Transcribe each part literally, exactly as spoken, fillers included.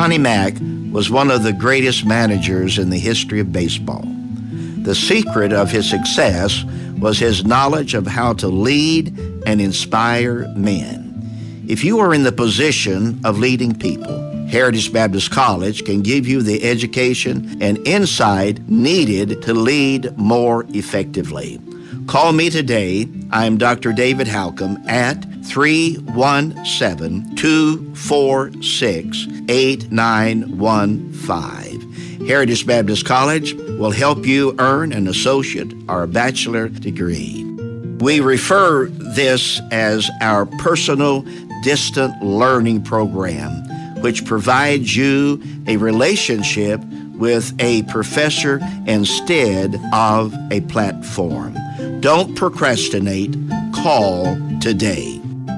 Connie Mack was one of the greatest managers in the history of baseball. The secret of his success was his knowledge of how to lead and inspire men. If you are in the position of leading people, Heritage Baptist College can give you the education and insight needed to lead more effectively. Call me today. I am Doctor David Halcomb at three one seven, two four six, eight nine one five. Heritage Baptist College will help you earn an associate or a bachelor degree. We refer this as our personal distant learning program, which provides you a relationship with a professor instead of a platform. Don't procrastinate. Call today.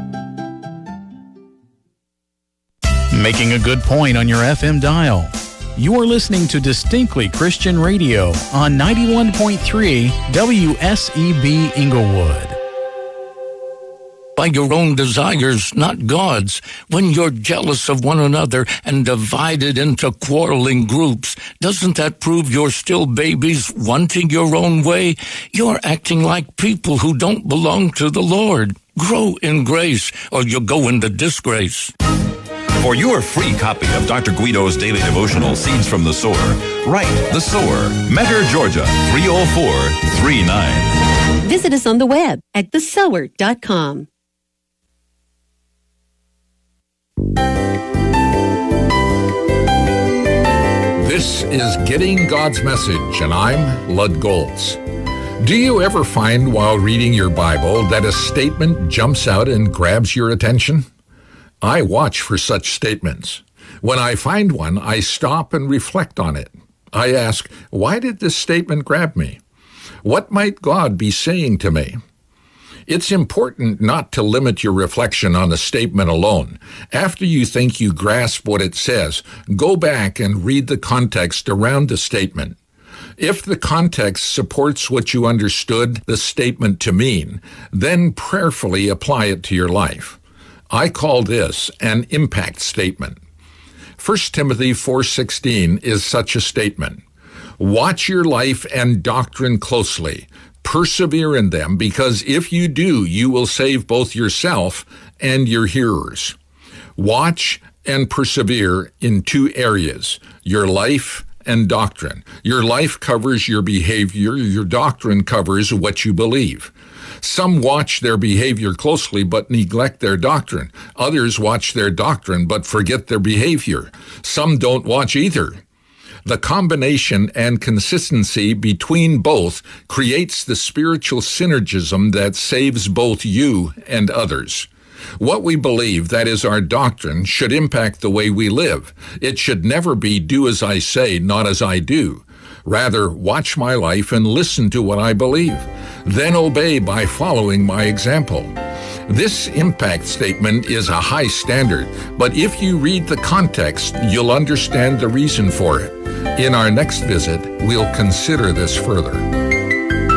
Making a good point on your F M dial. You are listening to Distinctly Christian Radio on ninety-one point three W S E B Inglewood. By your own desires, not God's. When you're jealous of one another and divided into quarreling groups, doesn't that prove you're still babies wanting your own way? You're acting like people who don't belong to the Lord. Grow in grace, or you'll go into disgrace. For your free copy of Doctor Guido's daily devotional, Seeds from the Sower, write The Sower, Mentor, Georgia, three oh four three nine. Visit us on the web at the sower dot com. This is Getting God's Message, and I'm Lud Goltz. Do you ever find while reading your Bible that a statement jumps out and grabs your attention? I watch for such statements. When I find one, I stop and reflect on it. I ask, why did this statement grab me? What might God be saying to me? It's important not to limit your reflection on the statement alone. After you think you grasp what it says, go back and read the context around the statement. If the context supports what you understood the statement to mean, then prayerfully apply it to your life. I call this an impact statement. First Timothy four sixteen is such a statement. Watch your life and doctrine closely. Persevere in them, because if you do, you will save both yourself and your hearers. Watch and persevere in two areas, your life and doctrine. Your life covers your behavior. Your doctrine covers what you believe. Some watch their behavior closely but neglect their doctrine. Others watch their doctrine but forget their behavior. Some don't watch either. The combination and consistency between both creates the spiritual synergism that saves both you and others. What we believe, that is our doctrine, should impact the way we live. It should never be do as I say, not as I do. Rather, watch my life and listen to what I believe. Then obey by following my example. This impact statement is a high standard, but if you read the context, you'll understand the reason for it. In our next visit, we'll consider this further.